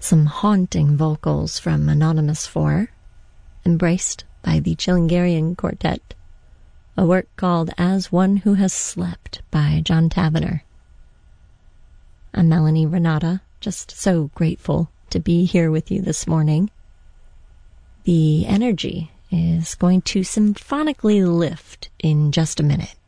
some haunting vocals from Anonymous 4, embraced by the Chilingarian Quartet, a work called As One Who Has Slept by John Tavener. I'm Melanie Renata, just so grateful to be here with you this morning. The energy is going to symphonically lift in just a minute.